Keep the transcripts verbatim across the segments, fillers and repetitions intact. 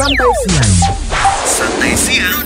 Santai Siang. Santai Siang.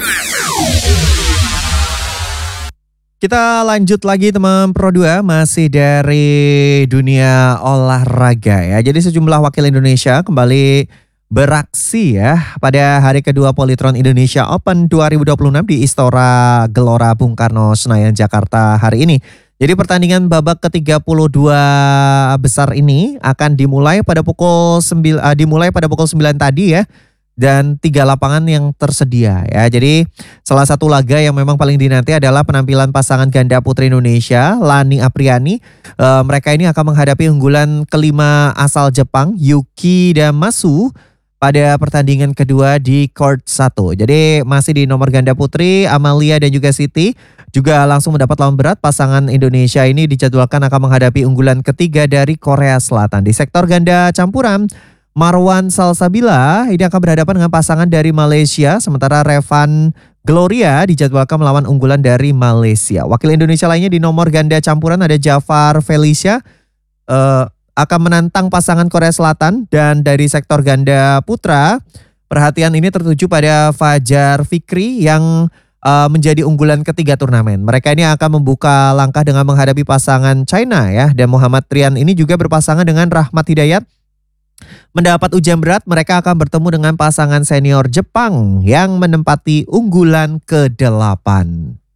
Kita lanjut lagi teman Pro dua, masih dari dunia olahraga ya. Jadi sejumlah wakil Indonesia kembali beraksi ya pada hari kedua Polytron Indonesia Open dua ribu dua puluh enam di Istora Gelora Bung Karno Senayan Jakarta hari ini. Jadi pertandingan babak ke tiga puluh dua besar ini akan dimulai pada pukul sembilan uh, dimulai pada pukul sembilan tadi ya. Dan tiga lapangan yang tersedia ya. Jadi salah satu laga yang memang paling dinanti adalah penampilan pasangan ganda putri Indonesia, Lani Apriani. E, mereka ini akan menghadapi unggulan kelima asal Jepang, Yuki Damasu, pada pertandingan kedua di court satu. Jadi masih di nomor ganda putri, Amalia dan juga Siti juga langsung mendapat lawan berat. Pasangan Indonesia ini dijadwalkan akan menghadapi unggulan ketiga dari Korea Selatan. Di sektor ganda campuran, Marwan Salsabila ini akan berhadapan dengan pasangan dari Malaysia, sementara Revan Gloria dijadwalkan melawan unggulan dari Malaysia. Wakil Indonesia lainnya di nomor ganda campuran ada Jafar Felicia uh, akan menantang pasangan Korea Selatan, dan dari sektor ganda putra perhatian ini tertuju pada Fajar Fikri yang uh, menjadi unggulan ketiga turnamen. Mereka ini akan membuka langkah dengan menghadapi pasangan China ya, dan Muhammad Trian ini juga berpasangan dengan Rahmat Hidayat. Mendapat ujian berat, mereka akan bertemu dengan pasangan senior Jepang yang menempati unggulan kedelapan.